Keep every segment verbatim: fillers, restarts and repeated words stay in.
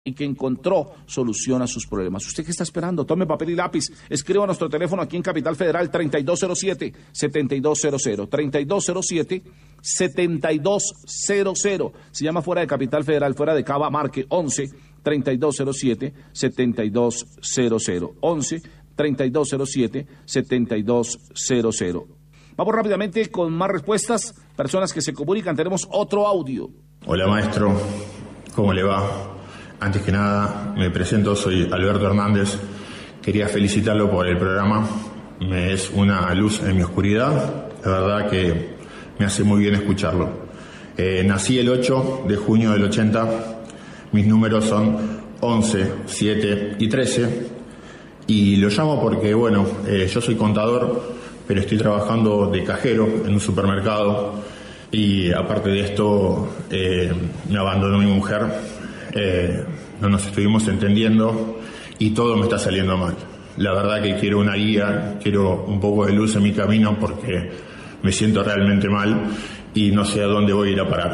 y que encontró solución a sus problemas. ¿Usted qué está esperando? Tome papel y lápiz, escriba a nuestro teléfono aquí en Capital Federal treinta y dos cero siete, setenta y dos cero cero, treinta y dos cero siete, setenta y dos cero cero. Se llama fuera de Capital Federal, fuera de Cava, marque once, treinta y dos cero siete, setenta y dos cero cero, once, treinta y dos cero siete, setenta y dos cero cero. Vamos rápidamente con más respuestas, personas que se comunican. Tenemos otro audio. Hola maestro, ¿cómo le va? Antes que nada, me presento, soy Alberto Hernández. Quería felicitarlo por el programa. Me es una luz en mi oscuridad. La verdad que me hace muy bien escucharlo. Eh, nací el ocho de junio del ochenta. Mis números son once, siete y trece. Y lo llamo porque, bueno, eh, yo soy contador, pero estoy trabajando de cajero en un supermercado. Y aparte de esto, eh, me abandonó mi mujer. Eh, no nos estuvimos entendiendo y todo me está saliendo mal. La verdad que quiero una guía, quiero un poco de luz en mi camino porque me siento realmente mal y no sé a dónde voy a ir a parar.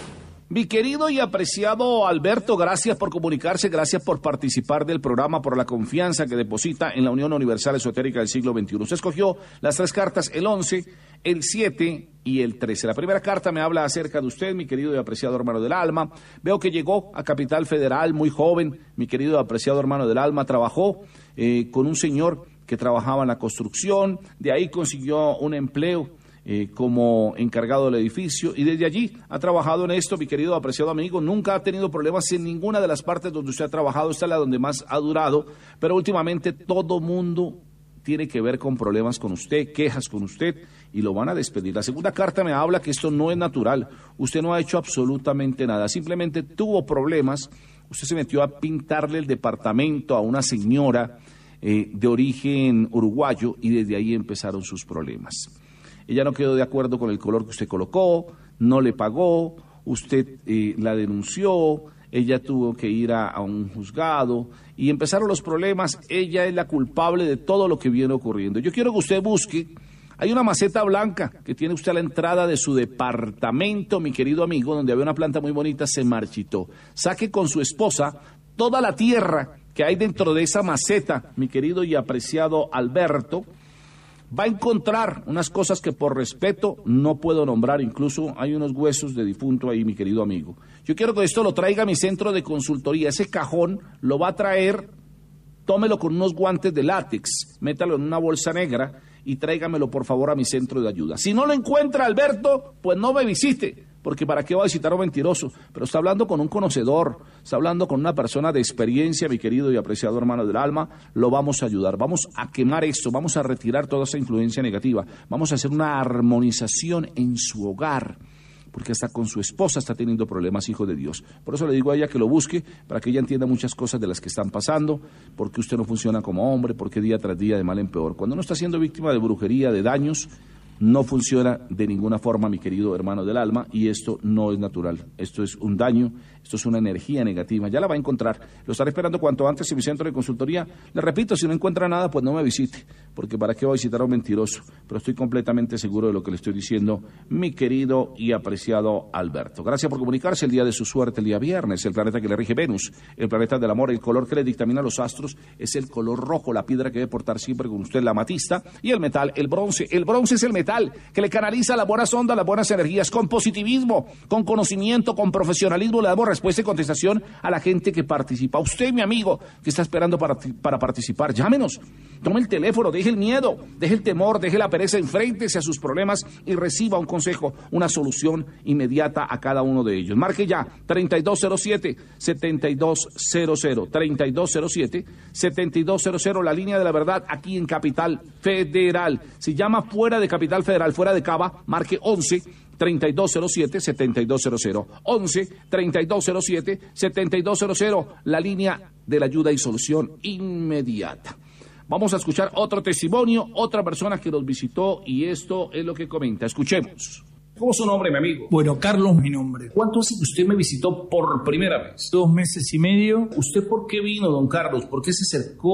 Mi querido y apreciado Alberto, gracias por comunicarse, gracias por participar del programa, por la confianza que deposita en la Unión Universal Esotérica del siglo veintiuno. Usted escogió las tres cartas, el once, el siete y el trece. La primera carta me habla acerca de usted, mi querido y apreciado hermano del alma. Veo que llegó a Capital Federal muy joven, mi querido y apreciado hermano del alma. Trabajó eh, con un señor que trabajaba en la construcción, de ahí consiguió un empleo Eh, como encargado del edificio y desde allí ha trabajado en esto, mi querido apreciado amigo. Nunca ha tenido problemas en ninguna de las partes donde usted ha trabajado. Esta es la donde más ha durado, pero últimamente todo mundo tiene que ver con problemas con usted, quejas con usted y lo van a despedir. La segunda carta me habla que esto no es natural. Usted no ha hecho absolutamente nada, simplemente tuvo problemas. Usted se metió a pintarle el departamento a una señora eh, de origen uruguayo y desde ahí empezaron sus problemas. Ella no quedó de acuerdo con el color que usted colocó, no le pagó, usted eh, la denunció, ella tuvo que ir a, a un juzgado y empezaron los problemas. Ella es la culpable de todo lo que viene ocurriendo. Yo quiero que usted busque, hay una maceta blanca que tiene usted a la entrada de su departamento, mi querido amigo, donde había una planta muy bonita, se marchitó. Saque con su esposa toda la tierra que hay dentro de esa maceta, mi querido y apreciado Alberto. Va a encontrar unas cosas que por respeto no puedo nombrar, incluso hay unos huesos de difunto ahí, mi querido amigo. Yo quiero que esto lo traiga a mi centro de consultoría. Ese cajón lo va a traer, tómelo con unos guantes de látex, métalo en una bolsa negra y tráigamelo por favor a mi centro de ayuda. Si no lo encuentra Alberto, pues no me visite, porque ¿para qué va a visitar a un mentiroso? Pero está hablando con un conocedor, está hablando con una persona de experiencia, mi querido y apreciado hermano del alma. Lo vamos a ayudar, vamos a quemar esto, vamos a retirar toda esa influencia negativa, vamos a hacer una armonización en su hogar, porque hasta con su esposa está teniendo problemas, hijo de Dios. Por eso le digo a ella que lo busque, para que ella entienda muchas cosas de las que están pasando, porque usted no funciona como hombre, porque día tras día de mal en peor. Cuando uno está siendo víctima de brujería, de daños, no funciona de ninguna forma, mi querido hermano del alma, y esto no es natural. Esto es un daño, esto es una energía negativa. Ya la va a encontrar. Lo estaré esperando cuanto antes en mi centro de consultoría. Le repito, si no encuentra nada, pues no me visite, porque ¿para qué va a visitar a un mentiroso? Pero estoy completamente seguro de lo que le estoy diciendo, mi querido y apreciado Alberto. Gracias por comunicarse. El día de su suerte, el día viernes, el planeta que le rige Venus, el planeta del amor, el color que le dictamina los astros es el color rojo, la piedra que debe portar siempre con usted, la amatista, y el metal, el bronce. El bronce es el metal que le canaliza las buenas ondas, las buenas energías, con positivismo, con conocimiento, con profesionalismo. Le damos respuesta y contestación a la gente que participa. Usted, mi amigo, que está esperando para, para participar, llámenos, tome el teléfono, deje el miedo, deje el temor, deje la pereza, enfréntese a sus problemas y reciba un consejo, una solución inmediata a cada uno de ellos. Marque ya, treinta y dos cero siete, setenta y dos cero cero, treinta y dos cero siete, setenta y dos cero cero, la línea de la verdad aquí en Capital Federal. Si llama fuera de Capital Federal, fuera de Cava, marque once, treinta y dos cero siete, setenta y dos cero cero, once, treinta y dos cero siete, setenta y dos cero cero, la línea de la ayuda y solución inmediata. Vamos a escuchar otro testimonio, otra persona que nos visitó y esto es lo que comenta. Escuchemos. ¿Cómo es su nombre, mi amigo? Bueno, Carlos, mi nombre. ¿Cuánto hace que usted me visitó por primera vez? Dos meses y medio. ¿Usted por qué vino, don Carlos? ¿Por qué se acercó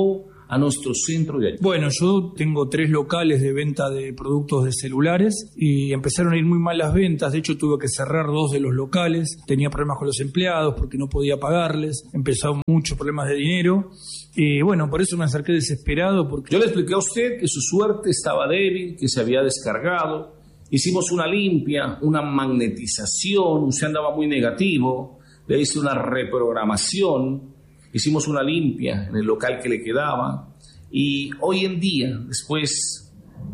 a nuestro centro de ayuda? Bueno, yo tengo tres locales de venta de productos de celulares y empezaron a ir muy mal las ventas. De hecho, tuve que cerrar dos de los locales. Tenía problemas con los empleados porque no podía pagarles. Empezaron muchos problemas de dinero. Y bueno, por eso me acerqué desesperado. Porque yo le expliqué a usted que su suerte estaba débil, que se había descargado. Hicimos una limpia, una magnetización. Usted andaba muy negativo. Le hice una reprogramación. Hicimos una limpia en el local que le quedaba y hoy en día, después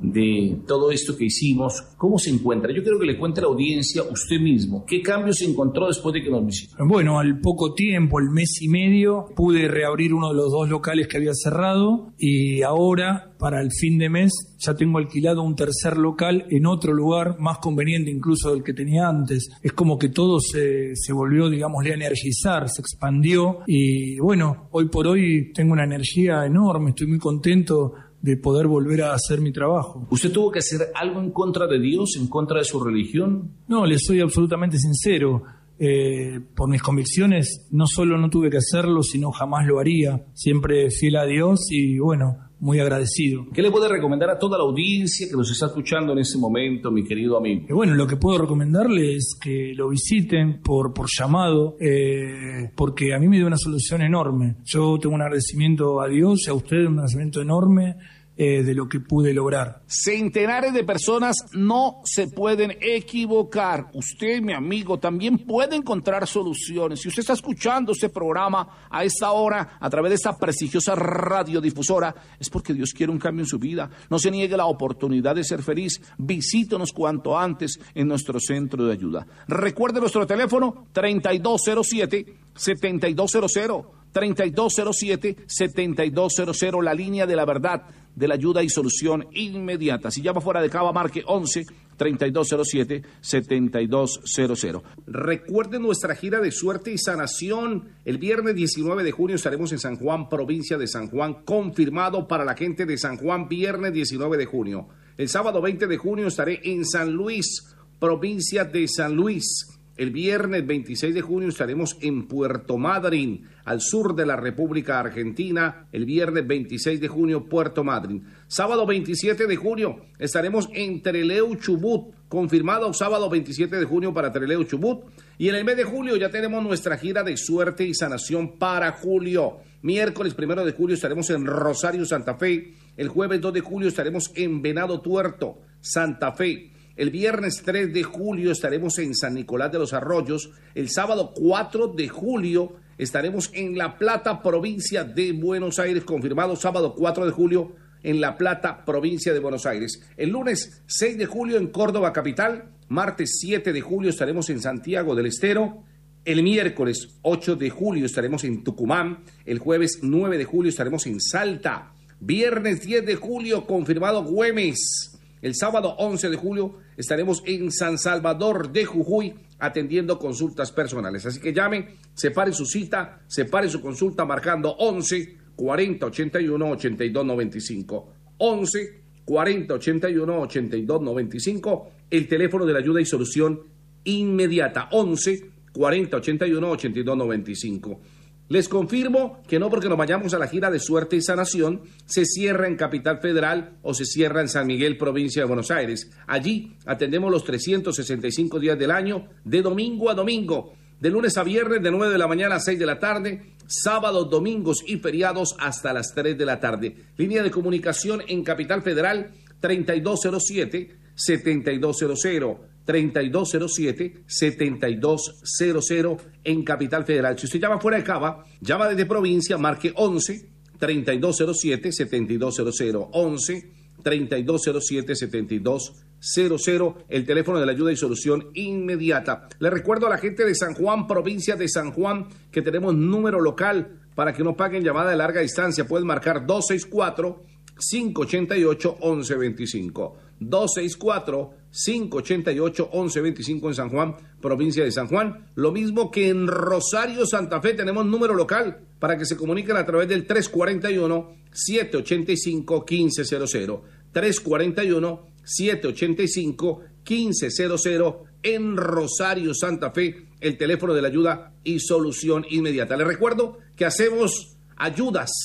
de todo esto que hicimos, ¿cómo se encuentra? Yo quiero que le cuente a la audiencia usted mismo. ¿Qué cambios se encontró después de que nos visitó? Bueno, al poco tiempo, al mes y medio, pude reabrir uno de los dos locales que había cerrado y ahora, para el fin de mes, ya tengo alquilado un tercer local en otro lugar, más conveniente incluso del que tenía antes. Es como que todo se, se volvió, digamos, a energizar, se expandió y bueno, hoy por hoy tengo una energía enorme, estoy muy contento de poder volver a hacer mi trabajo. ¿Usted tuvo que hacer algo en contra de Dios, en contra de su religión? No, le soy absolutamente sincero. Eh, por mis convicciones, no solo no tuve que hacerlo, sino jamás lo haría. Siempre fiel a Dios y bueno, muy agradecido. ¿Qué le puede recomendar a toda la audiencia que nos está escuchando en este momento, mi querido amigo? Eh, bueno, lo que puedo recomendarle es que lo visiten por, por llamado, eh, porque a mí me dio una solución enorme. Yo tengo un agradecimiento a Dios y a usted, un agradecimiento enorme eh, de lo que pude lograr. Centenares de personas no se pueden equivocar. Usted, mi amigo, también puede encontrar soluciones. Si usted está escuchando este programa a esta hora, a través de esta prestigiosa radiodifusora, es porque Dios quiere un cambio en su vida. No se niegue la oportunidad de ser feliz. Visítenos cuanto antes en nuestro centro de ayuda. Recuerde nuestro teléfono treinta y dos cero siete, setenta y dos cero cero. treinta y dos cero siete, setenta y dos cero cero, la línea de la verdad, de la ayuda y solución inmediata. Si llama fuera de Cava, marque once, treinta y dos cero siete, setenta y dos cero cero. Recuerden nuestra gira de suerte y sanación. El viernes diecinueve de junio estaremos en San Juan, provincia de San Juan, confirmado para la gente de San Juan, viernes diecinueve de junio. El sábado veinte de junio estaré en San Luis, provincia de San Luis. El viernes veintiséis de junio estaremos en Puerto Madryn, al sur de la República Argentina. El viernes veintiséis de junio, Puerto Madryn. Sábado veintisiete de junio estaremos en Trelew, Chubut. Confirmado sábado veintisiete de junio para Trelew, Chubut. Y en el mes de julio ya tenemos nuestra gira de suerte y sanación para julio. Miércoles primero de julio estaremos en Rosario, Santa Fe. El jueves dos de julio estaremos en Venado Tuerto, Santa Fe. El viernes tres de julio estaremos en San Nicolás de los Arroyos. El sábado cuatro de julio estaremos en La Plata, provincia de Buenos Aires. Confirmado sábado cuatro de julio en La Plata, provincia de Buenos Aires. El lunes seis de julio en Córdoba, capital. Martes siete de julio estaremos en Santiago del Estero. El miércoles ocho de julio estaremos en Tucumán. El jueves nueve de julio estaremos en Salta. Viernes diez de julio confirmado Güemes. El sábado once de julio estaremos en San Salvador de Jujuy atendiendo consultas personales. Así que llame, separe su cita, separe su consulta marcando once, cuarenta, ochenta y uno, ochenta y dos, noventa y cinco. once, cuarenta, ochenta y uno, ochenta y dos, noventa y cinco. El teléfono de la ayuda y solución inmediata. once, cuarenta, ochenta y uno, ochenta y dos, noventa y cinco. Les confirmo que no porque nos vayamos a la gira de suerte y sanación se cierra en Capital Federal o se cierra en San Miguel, provincia de Buenos Aires. Allí atendemos los trescientos sesenta y cinco días del año, de domingo a domingo, de lunes a viernes, de nueve de la mañana a seis de la tarde, sábados, domingos y feriados hasta las tres de la tarde. Línea de comunicación en Capital Federal treinta y dos cero siete, setenta y dos cero cero. treinta y dos cero siete, setenta y dos cero cero en Capital Federal. Si usted llama fuera de Cava, llama desde provincia, marque once, treinta y dos cero siete, setenta y dos cero cero. once, treinta y dos cero siete, setenta y dos cero cero, el teléfono de la ayuda y solución inmediata. Le recuerdo a la gente de San Juan, provincia de San Juan, que tenemos número local para que no paguen llamada de larga distancia. Pueden marcar dos seis cuatro, cinco ocho ocho, once veinticinco. dos seis cuatro, cinco ocho ocho, once veinticinco en San Juan, provincia de San Juan. Lo mismo que en Rosario, Santa Fe, tenemos número local para que se comuniquen a través del tres cuatro uno, siete ocho cinco, uno cinco cero cero. tres cuatro uno, siete ocho cinco, uno cinco cero cero en Rosario, Santa Fe, el teléfono de la ayuda y solución inmediata. Les recuerdo que hacemos ayudas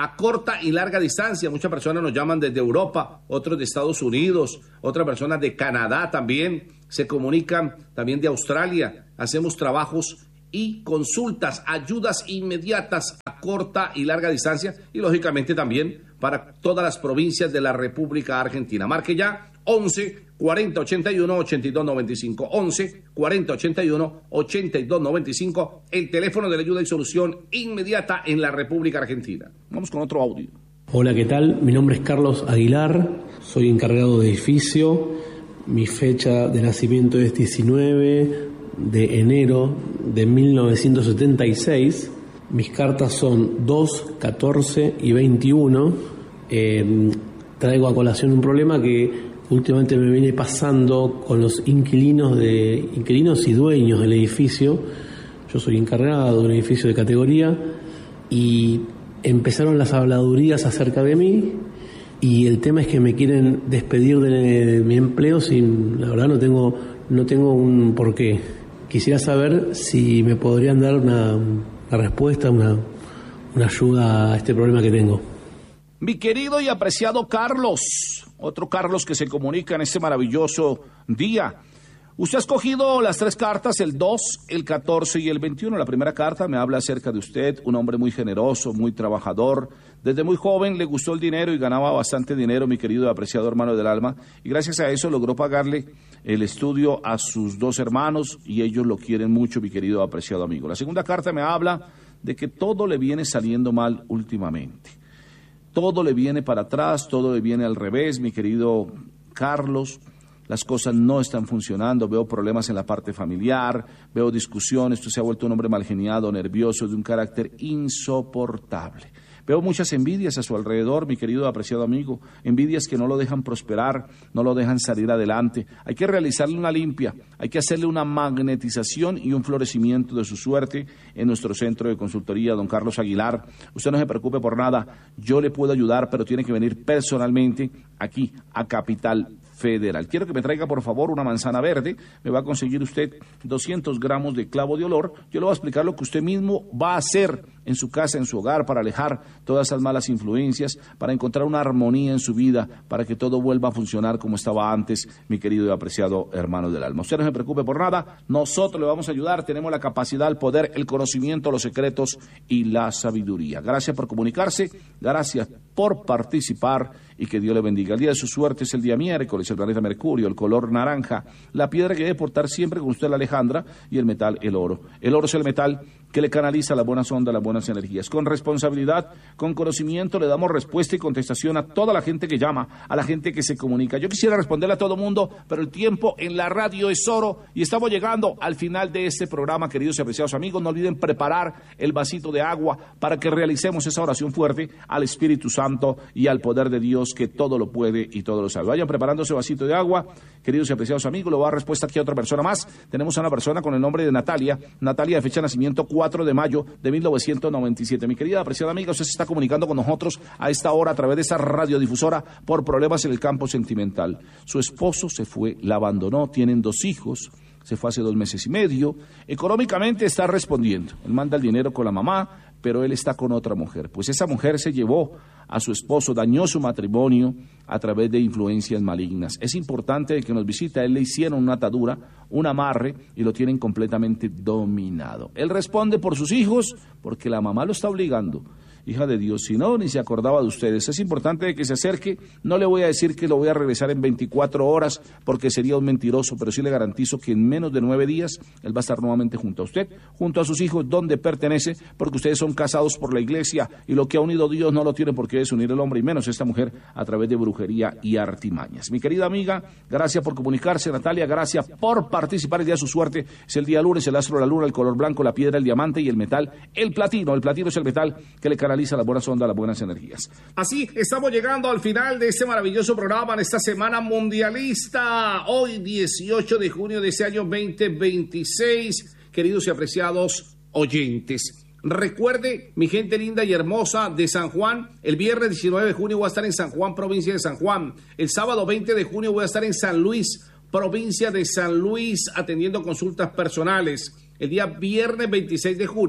a corta y larga distancia. Muchas personas nos llaman desde Europa, otros de Estados Unidos, otras personas de Canadá también, se comunican también de Australia. Hacemos trabajos y consultas, ayudas inmediatas a corta y larga distancia y lógicamente también para todas las provincias de la República Argentina. Marque ya once cuarenta ochenta y uno ochenta y dos noventa y cinco, once cuarenta ochenta y uno ochenta y dos noventa y cinco, el teléfono de la ayuda y solución inmediata en la República Argentina. Vamos con otro audio. Hola, ¿qué tal? Mi nombre es Carlos Aguilar, soy encargado de edificio, mi fecha de nacimiento es diecinueve de enero de mil novecientos setenta y seis, mis cartas son dos, catorce y veintiuno. Eh, traigo a colación un problema que últimamente me viene pasando con los inquilinos de inquilinos y dueños del edificio. Yo soy encargado de un edificio de categoría y empezaron las habladurías acerca de mí y el tema es que me quieren despedir de mi empleo sin, la verdad no tengo no tengo un porqué. Quisiera saber si me podrían dar una, una respuesta, una, una ayuda a este problema que tengo. Mi querido y apreciado Carlos, otro Carlos que se comunica en este maravilloso día. Usted ha escogido las tres cartas, el dos, el catorce y el veintiuno. La primera carta me habla acerca de usted, un hombre muy generoso, muy trabajador. Desde muy joven le gustó el dinero y ganaba bastante dinero, mi querido y apreciado hermano del alma. Y gracias a eso logró pagarle el estudio a sus dos hermanos y ellos lo quieren mucho, mi querido y apreciado amigo. La segunda carta me habla de que todo le viene saliendo mal últimamente. Todo le viene para atrás, todo le viene al revés, mi querido Carlos. Las cosas no están funcionando, veo problemas en la parte familiar, veo discusiones, usted se ha vuelto un hombre malgeniado, nervioso, de un carácter insoportable. Veo muchas envidias a su alrededor, mi querido y apreciado amigo, envidias que no lo dejan prosperar, no lo dejan salir adelante. Hay que realizarle una limpia, hay que hacerle una magnetización y un florecimiento de su suerte en nuestro centro de consultoría, don Carlos Aguilar. Usted no se preocupe por nada, yo le puedo ayudar, pero tiene que venir personalmente aquí a Capital Federal. Quiero que me traiga por favor una manzana verde, me va a conseguir usted doscientos gramos de clavo de olor, yo le voy a explicar lo que usted mismo va a hacer en su casa, en su hogar, para alejar todas esas malas influencias, para encontrar una armonía en su vida, para que todo vuelva a funcionar como estaba antes, mi querido y apreciado hermano del alma. Usted no se preocupe por nada, nosotros le vamos a ayudar, tenemos la capacidad, el poder, el conocimiento, los secretos y la sabiduría. Gracias por comunicarse, gracias por participar y que Dios le bendiga. El día de su suerte es el día miércoles, el planeta Mercurio, el color naranja, la piedra que debe portar siempre con usted la Alejandra y el metal el oro. El oro es el metal que le canaliza las buenas ondas, las buenas energías. Con responsabilidad, con conocimiento, le damos respuesta y contestación a toda la gente que llama, a la gente que se comunica. Yo quisiera responderle a todo mundo, pero el tiempo en la radio es oro y estamos llegando al final de este programa, queridos y apreciados amigos. No olviden preparar el vasito de agua para que realicemos esa oración fuerte al Espíritu Santo y al poder de Dios que todo lo puede y todo lo sabe. Vayan preparando ese vasito de agua, queridos y apreciados amigos. Le voy a dar respuesta aquí a otra persona más. Tenemos a una persona con el nombre de Natalia, Natalia de fecha de nacimiento cuatro de mayo de mil novecientos noventa y siete. Mi querida apreciada amiga, usted se está comunicando con nosotros a esta hora a través de esta radiodifusora por problemas en el campo sentimental. Su esposo se fue, la abandonó, tienen dos hijos, se fue hace dos meses y medio. Económicamente está respondiendo, él manda el dinero con la mamá, pero él está con otra mujer. Pues esa mujer se llevó a su esposo, dañó su matrimonio a través de influencias malignas. Es importante que nos visite, a él le hicieron una atadura, un amarre y lo tienen completamente dominado. Él responde por sus hijos porque la mamá lo está obligando. Hija de Dios, si no, ni se acordaba de ustedes. Es importante que se acerque. No le voy a decir que lo voy a regresar en veinticuatro horas porque sería un mentiroso, pero sí le garantizo que en menos de nueve días él va a estar nuevamente junto a usted, junto a sus hijos, donde pertenece, porque ustedes son casados por la iglesia y lo que ha unido Dios no lo tiene por qué desunir el hombre, y menos esta mujer a través de brujería y artimañas. Mi querida amiga, gracias por comunicarse. Natalia, gracias por participar. El día de su suerte es el día lunes, el astro de la luna, el color blanco, la piedra, el diamante y el metal, el platino. El platino es el metal que le canaliza las buenas ondas, las buenas energías. Así estamos llegando al final de este maravilloso programa en esta semana mundialista. Hoy dieciocho de junio de este año veinte veintiséis, queridos y apreciados oyentes. Recuerde, mi gente linda y hermosa de San Juan, el viernes diecinueve de junio voy a estar en San Juan, provincia de San Juan. El sábado veinte de junio voy a estar en San Luis, provincia de San Luis, atendiendo consultas personales. El día viernes veintiséis de junio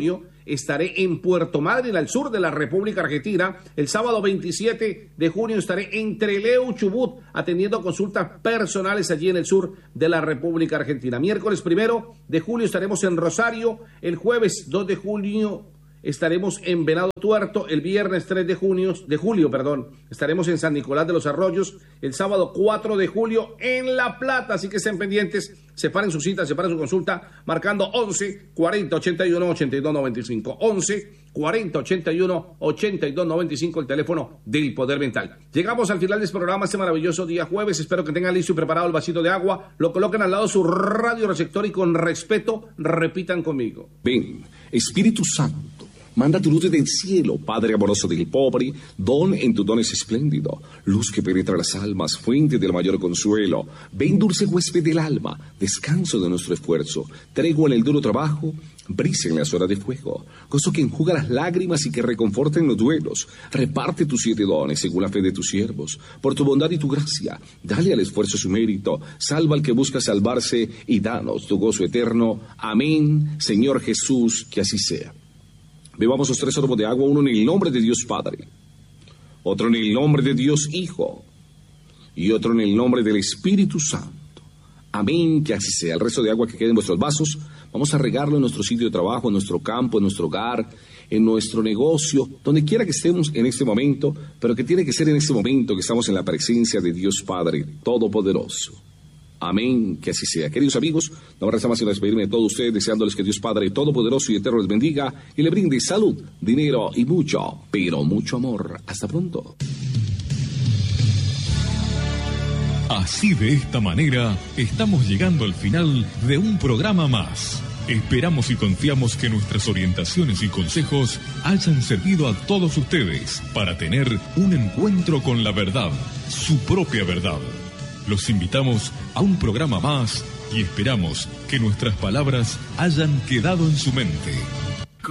estaré en Puerto Madryn, al sur de la República Argentina. El sábado veintisiete de junio estaré en Trelew, Chubut, atendiendo consultas personales allí en el sur de la República Argentina. Miércoles primero de julio estaremos en Rosario. El jueves dos de junio estaremos en Venado Tuerto. El viernes tres de junio, de julio, perdón, estaremos en San Nicolás de los Arroyos. El sábado cuatro de julio en La Plata, así que estén pendientes, separen su cita, separen su consulta, marcando once cuarenta ochenta y uno ochenta y dos noventa y cinco, once cuarenta ochenta y uno ochenta y dos noventa y cinco, el teléfono del Poder Mental. Llegamos al final de este programa, este maravilloso día jueves. Espero que tengan listo y preparado el vasito de agua, lo coloquen al lado de su radio receptor y con respeto repitan conmigo: ven, Espíritu Santo, manda tu luz del cielo, Padre amoroso del pobre, don en tu don es espléndido, luz que penetra las almas, fuente del mayor consuelo. Ven, dulce huésped del alma, descanso de nuestro esfuerzo, tregua en el duro trabajo, brisa en las horas de fuego, gozo que enjuga las lágrimas y que reconforta en los duelos. Reparte tus siete dones según la fe de tus siervos, por tu bondad y tu gracia, dale al esfuerzo su mérito, salva al que busca salvarse y danos tu gozo eterno. Amén, Señor Jesús, que así sea. Bebamos los tres sorbos de agua, uno en el nombre de Dios Padre, otro en el nombre de Dios Hijo y otro en el nombre del Espíritu Santo. Amén, que así sea. El resto de agua que quede en vuestros vasos, vamos a regarlo en nuestro sitio de trabajo, en nuestro campo, en nuestro hogar, en nuestro negocio, donde quiera que estemos en este momento, pero que tiene que ser en este momento que estamos en la presencia de Dios Padre Todopoderoso. Amén, que así sea. Queridos amigos, no me resta más sino despedirme de todos ustedes, deseándoles que Dios Padre Todopoderoso y Eterno les bendiga y le brinde salud, dinero y mucho, pero mucho amor. Hasta pronto. Así, de esta manera, estamos llegando al final de un programa más. Esperamos y confiamos que nuestras orientaciones y consejos hayan servido a todos ustedes para tener un encuentro con la verdad, su propia verdad. Los invitamos a un programa más y esperamos que nuestras palabras hayan quedado en su mente.